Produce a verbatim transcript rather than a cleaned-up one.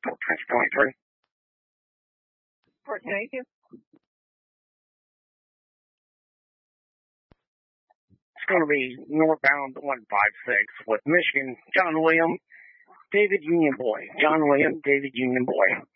Prince twenty-three. Thank you. It's going to be northbound one five six with Michigan, John William, David Union Boy. John William, David Union Boy.